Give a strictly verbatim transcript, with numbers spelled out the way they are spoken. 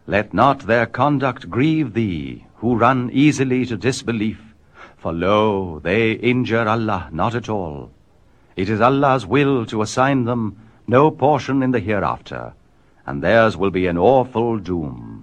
Let not their conduct grieve thee, who run easily to disbelief, for lo, they injure Allah not at all. It is Allah's will to assign them no portion in the hereafter, and theirs will be an awful doom.